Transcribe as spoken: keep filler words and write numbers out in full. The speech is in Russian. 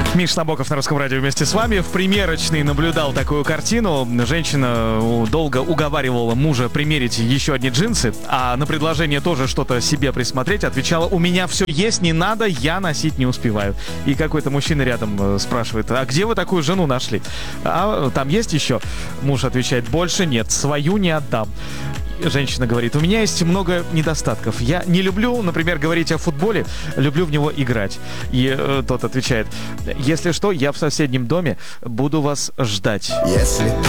Миш Набоков на Русском радио вместе с вами. В примерочной наблюдал такую картину. Женщина долго уговаривала мужа примерить еще одни джинсы, а на предложение тоже что-то себе присмотреть отвечала: у меня все есть, не надо, я носить не успеваю. И какой-то мужчина рядом спрашивает: а где вы такую жену нашли? А там есть еще? Муж отвечает: больше нет, свою не отдам. Женщина говорит: у меня есть много недостатков. Я не люблю, например, говорить о футболе, люблю в него играть. И э, тот отвечает: если что, я в соседнем доме буду вас ждать. Если